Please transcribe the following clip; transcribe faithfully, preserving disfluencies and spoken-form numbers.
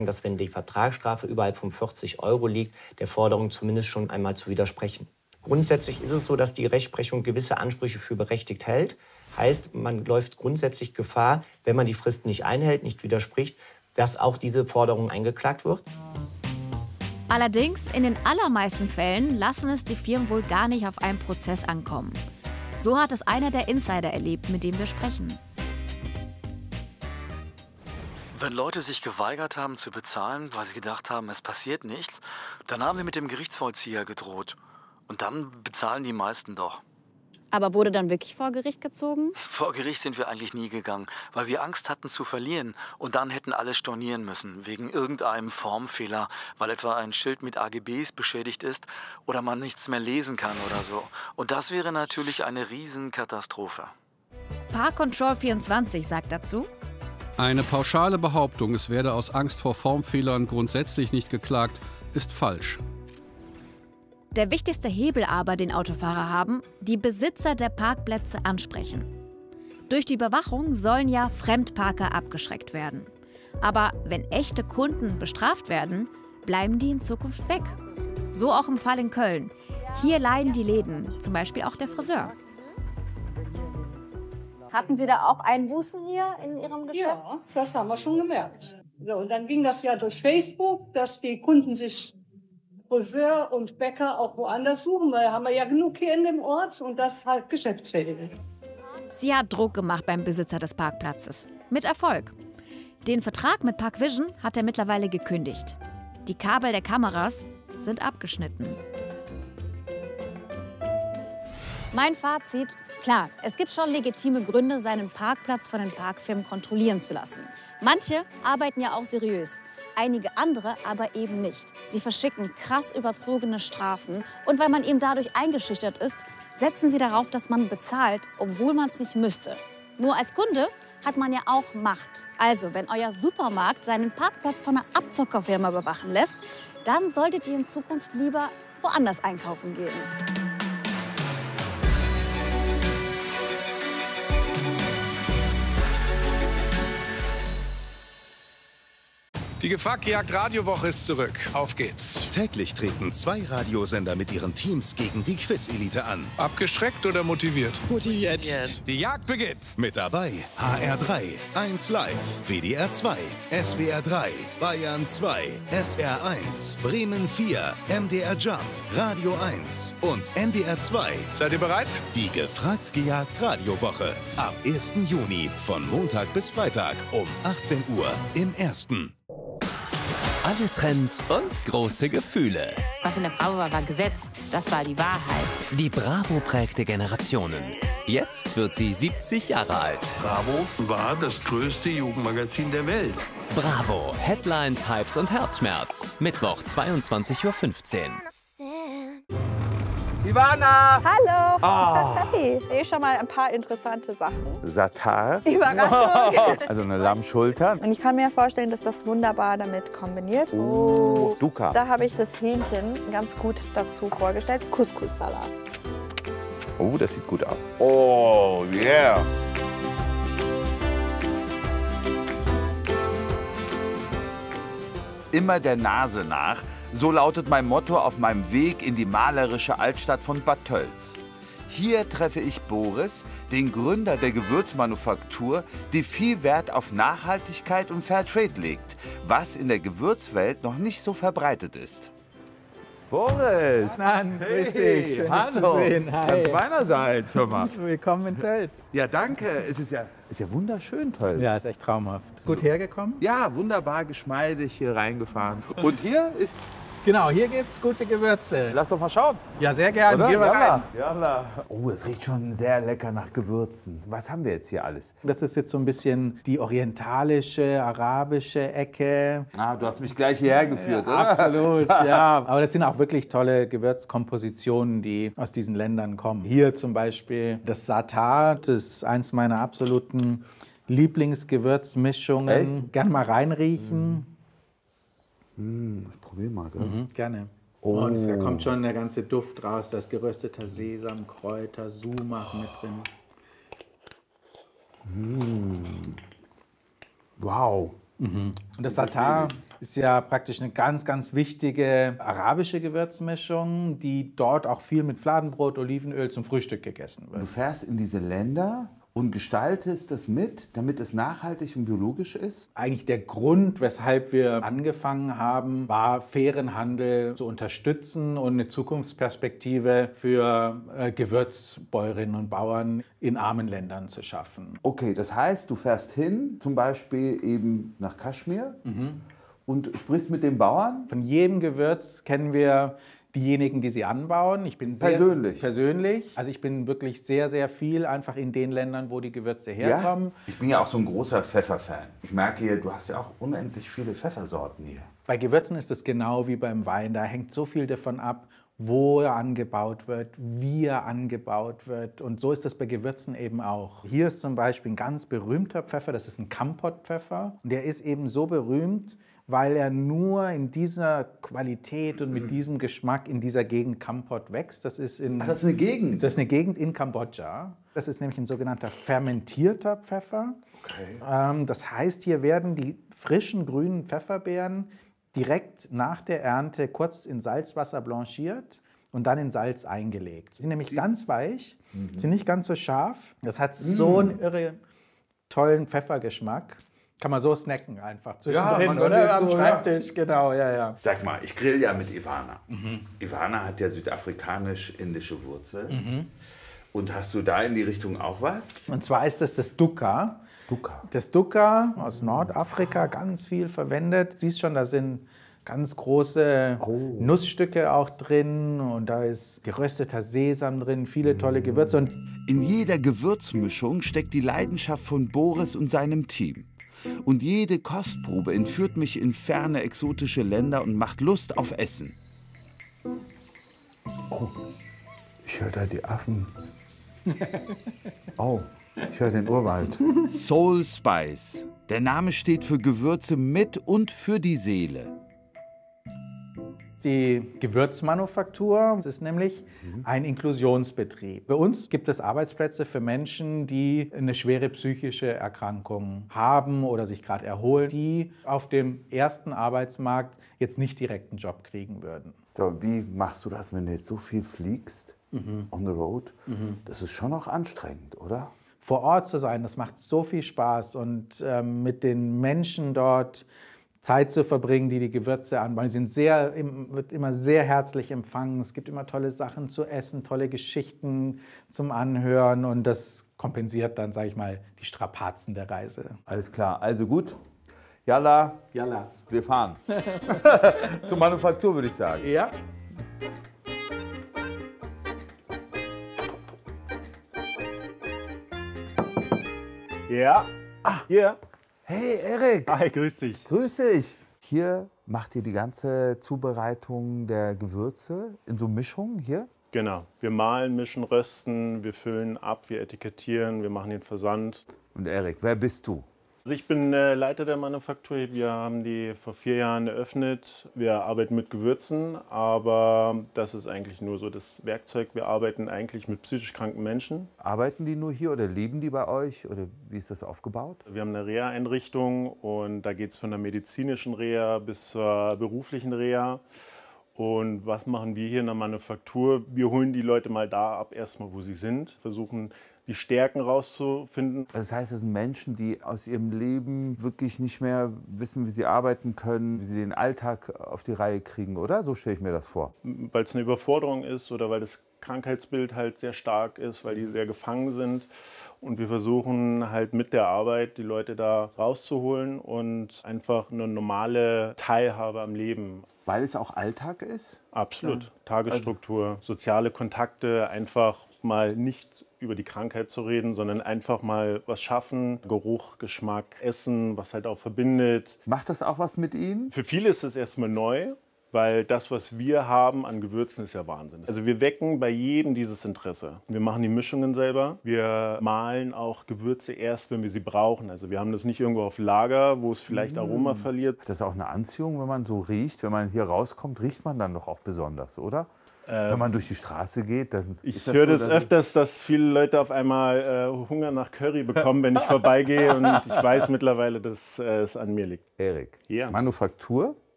dass, wenn die Vertragsstrafe überhalb von vierzig Euro liegt, der Forderung zumindest schon einmal zu widersprechen. Grundsätzlich ist es so, dass die Rechtsprechung gewisse Ansprüche für berechtigt hält. Heißt, man läuft grundsätzlich Gefahr, wenn man die Fristen nicht einhält, nicht widerspricht, dass auch diese Forderung eingeklagt wird. Allerdings, in den allermeisten Fällen lassen es die Firmen wohl gar nicht auf einen Prozess ankommen. So hat es einer der Insider erlebt, mit dem wir sprechen. Wenn Leute sich geweigert haben zu bezahlen, weil sie gedacht haben, es passiert nichts, dann haben wir mit dem Gerichtsvollzieher gedroht. Und dann bezahlen die meisten doch. Aber wurde dann wirklich vor Gericht gezogen? Vor Gericht sind wir eigentlich nie gegangen, weil wir Angst hatten zu verlieren. Und dann hätten alle stornieren müssen, wegen irgendeinem Formfehler, weil etwa ein Schild mit A G Bs beschädigt ist oder man nichts mehr lesen kann oder so. Und das wäre natürlich eine Riesenkatastrophe. Park Control vierundzwanzig sagt dazu: Eine pauschale Behauptung, es werde aus Angst vor Formfehlern grundsätzlich nicht geklagt, ist falsch. Der wichtigste Hebel aber, den Autofahrer haben, die Besitzer der Parkplätze ansprechen. Durch die Überwachung sollen ja Fremdparker abgeschreckt werden. Aber wenn echte Kunden bestraft werden, bleiben die in Zukunft weg. So auch im Fall in Köln. Hier leiden die Läden, zum Beispiel auch der Friseur. Hatten Sie da auch Einbußen hier in Ihrem Geschäft? Ja, das haben wir schon gemerkt. So, und dann ging das ja durch Facebook, dass die Kunden sich Friseur und Bäcker auch woanders suchen, weil haben wir ja genug hier in dem Ort und das halt geschäftsschädigend. Sie hat Druck gemacht beim Besitzer des Parkplatzes. Mit Erfolg. Den Vertrag mit Parkvision hat er mittlerweile gekündigt. Die Kabel der Kameras sind abgeschnitten. Mein Fazit: Klar, es gibt schon legitime Gründe, seinen Parkplatz von den Parkfirmen kontrollieren zu lassen. Manche arbeiten ja auch seriös. Einige andere aber eben nicht. Sie verschicken krass überzogene Strafen. Und weil man eben dadurch eingeschüchtert ist, setzen sie darauf, dass man bezahlt, obwohl man es nicht müsste. Nur als Kunde hat man ja auch Macht. Also, wenn euer Supermarkt seinen Parkplatz von einer Abzockerfirma bewachen lässt, dann solltet ihr in Zukunft lieber woanders einkaufen gehen. Die Gefragt-Gejagt Radiowoche ist zurück. Auf geht's. Täglich treten zwei Radiosender mit ihren Teams gegen die Quiz-Elite an. Abgeschreckt oder motiviert? Motiviert. Die Jagd beginnt. Mit dabei H R drei, eins Live, W D R zwei, S W R drei, Bayern zwei, S R eins, Bremen vier, M D R Jump, Radio eins und N D R zwei. Seid ihr bereit? Die Gefragt-Gejagt Radiowoche. Ab ersten Juni von Montag bis Freitag um achtzehn Uhr im Ersten. Alle Trends und große Gefühle. Was in der Bravo war, war Gesetz. Das war die Wahrheit. Die Bravo prägte Generationen. Jetzt wird sie siebzig Jahre alt. Bravo war das größte Jugendmagazin der Welt. Bravo. Headlines, Hypes und Herzschmerz. Mittwoch, zweiundzwanzig Uhr fünfzehn. Ivana! Hallo! Oh. Hey, ich sehe schon mal ein paar interessante Sachen. Satar. Überraschung! Also eine Lammschulter. Und ich kann mir vorstellen, dass das wunderbar damit kombiniert. Oh, Duca. Da habe ich das Hähnchen ganz gut dazu vorgestellt. Couscous-Salat. Oh, das sieht gut aus. Oh, yeah! Immer der Nase nach. So lautet mein Motto auf meinem Weg in die malerische Altstadt von Bad Tölz. Hier treffe ich Boris, den Gründer der Gewürzmanufaktur, die viel Wert auf Nachhaltigkeit und Fairtrade legt, was in der Gewürzwelt noch nicht so verbreitet ist. Boris! Nan, hey, grüß dich, schön dich zu sehen. Hi. Ganz meinerseits, hör mal. Willkommen in Tölz. Ja, danke. Es ist ja, ist ja wunderschön, Tölz. Ja, ist echt traumhaft. Gut hergekommen? Ja, wunderbar geschmeidig hier reingefahren. Und hier ist... Genau, hier gibt's gute Gewürze. Lass doch mal schauen. Ja, sehr gerne. Oder? Gehen wir rein. Jalla. Oh, es riecht schon sehr lecker nach Gewürzen. Was haben wir jetzt hier alles? Das ist jetzt so ein bisschen die orientalische, arabische Ecke. Ah, du hast mich gleich hierher geführt, ja, oder? Absolut, ja. Aber das sind auch wirklich tolle Gewürzkompositionen, die aus diesen Ländern kommen. Hier zum Beispiel das Satar, das ist eins meiner absoluten Lieblingsgewürzmischungen. Echt? Gern mal reinriechen. Mm, ich probier mal, gell? Mhm, gerne. Oh. Und da kommt schon der ganze Duft raus. Da ist gerösteter Sesam, Kräuter, Sumac mit drin. Mm. Wow. Mhm. Und das Za'atar ist ja praktisch eine ganz, ganz wichtige arabische Gewürzmischung, die dort auch viel mit Fladenbrot, Olivenöl zum Frühstück gegessen wird. Du fährst in diese Länder und gestaltest das mit, damit es nachhaltig und biologisch ist? Eigentlich der Grund, weshalb wir angefangen haben, war, fairen Handel zu unterstützen und eine Zukunftsperspektive für äh, Gewürzbäuerinnen und Bauern in armen Ländern zu schaffen. Okay, das heißt, du fährst hin, zum Beispiel eben nach Kaschmir mhm. und sprichst mit den Bauern? Von jedem Gewürz kennen wir diejenigen, die sie anbauen. Ich bin sehr persönlich. persönlich. Also ich bin wirklich sehr, sehr viel einfach in den Ländern, wo die Gewürze herkommen. Ja? Ich bin ja auch so ein großer Pfefferfan. Ich merke hier, du hast ja auch unendlich viele Pfeffersorten hier. Bei Gewürzen ist es genau wie beim Wein. Da hängt so viel davon ab, wo er angebaut wird, wie er angebaut wird. Und so ist das bei Gewürzen eben auch. Hier ist zum Beispiel ein ganz berühmter Pfeffer, das ist ein Kampot-Pfeffer. Und der ist eben so berühmt, weil er nur in dieser Qualität und mit diesem Geschmack in dieser Gegend Kampot wächst. Das ist, in, Ach, das ist eine Gegend? Das ist eine Gegend in Kambodscha. Das ist nämlich ein sogenannter fermentierter Pfeffer. Okay. Ähm, das heißt, hier werden die frischen grünen Pfefferbeeren direkt nach der Ernte kurz in Salzwasser blanchiert und dann in Salz eingelegt. Sie sind nämlich ganz weich, mhm. sind nicht ganz so scharf. Das hat mhm. so einen irre tollen Pfeffergeschmack. Kann man so snacken einfach zwischendrin, ja, oder? Am so, Schreibtisch, ja. genau, ja, ja. Sag mal, ich grill ja mit Ivana. Mhm. Ivana hat ja südafrikanisch-indische Wurzeln. Mhm. Und hast du da in die Richtung auch was? Und zwar ist das das Dukka. Dukka. Das Dukka aus Nordafrika, ganz viel verwendet. Siehst schon, da sind ganz große oh. Nussstücke auch drin und da ist gerösteter Sesam drin, viele tolle Gewürze. Und in jeder Gewürzmischung steckt die Leidenschaft von Boris und seinem Team. Und jede Kostprobe entführt mich in ferne, exotische Länder und macht Lust auf Essen. Oh, ich höre da die Affen. Oh, ich höre den Urwald. Soul Spice. Der Name steht für Gewürze mit und für die Seele. Die Gewürzmanufaktur, das ist nämlich ein Inklusionsbetrieb. Bei uns gibt es Arbeitsplätze für Menschen, die eine schwere psychische Erkrankung haben oder sich gerade erholen, die auf dem ersten Arbeitsmarkt jetzt nicht direkt einen Job kriegen würden. So, wie machst du das, wenn du jetzt so viel fliegst, mhm. on the road? Mhm. Das ist schon auch anstrengend, oder? Vor Ort zu sein, das macht so viel Spaß und ähm, mit den Menschen dort Zeit zu verbringen, die die Gewürze anbauen. Die sind sehr, wird immer sehr herzlich empfangen. Es gibt immer tolle Sachen zu essen, tolle Geschichten zum Anhören und das kompensiert dann, sage ich mal, die Strapazen der Reise. Alles klar, also gut. Yalla, Yalla. Wir fahren. Zur Manufaktur, würde ich sagen. Ja. Ja. Ah, hier. Hey, Erik. Hi, grüß dich. Grüß dich. Hier macht ihr die ganze Zubereitung der Gewürze in so Mischungen hier? Genau. Wir mahlen, mischen, rösten, wir füllen ab, wir etikettieren, wir machen den Versand. Und Erik, wer bist du? Also ich bin äh, Leiter der Manufaktur. Wir haben die vor vier Jahren eröffnet. Wir arbeiten mit Gewürzen, aber das ist eigentlich nur so das Werkzeug. Wir arbeiten eigentlich mit psychisch kranken Menschen. Arbeiten die nur hier oder leben die bei euch oder wie ist das aufgebaut? Wir haben eine Reha-Einrichtung und da geht es von der medizinischen Reha bis zur beruflichen Reha. Und was machen wir hier in der Manufaktur? Wir holen die Leute mal da ab, erstmal wo sie sind, versuchen die Stärken rauszufinden. Das heißt, es sind Menschen, die aus ihrem Leben wirklich nicht mehr wissen, wie sie arbeiten können, wie sie den Alltag auf die Reihe kriegen, oder? So stelle ich mir das vor. Weil es eine Überforderung ist oder weil das Krankheitsbild halt sehr stark ist, weil die sehr gefangen sind. Und wir versuchen halt mit der Arbeit die Leute da rauszuholen und einfach eine normale Teilhabe am Leben. Weil es auch Alltag ist? Absolut. Ja. Tagesstruktur, also soziale Kontakte, einfach mal nicht über die Krankheit zu reden, sondern einfach mal was schaffen. Geruch, Geschmack, Essen, was halt auch verbindet. Macht das auch was mit Ihnen? Für viele ist es erstmal neu. weil das, was wir haben an Gewürzen, ist ja Wahnsinn. Also wir wecken bei jedem dieses Interesse. Wir machen die Mischungen selber. Wir mahlen auch Gewürze erst, wenn wir sie brauchen. Also wir haben das nicht irgendwo auf Lager, wo es vielleicht Aroma verliert. Ist das auch eine Anziehung, wenn man so riecht? Wenn man hier rauskommt, riecht man dann doch auch besonders, oder? Wenn man durch die Straße geht, dann ich höre das öfters, dass viele Leute auf einmal äh, Hunger nach Curry bekommen, wenn ich vorbeigehe. Und ich weiß mittlerweile, dass äh, es an mir liegt. Erik, ja. Manufaktur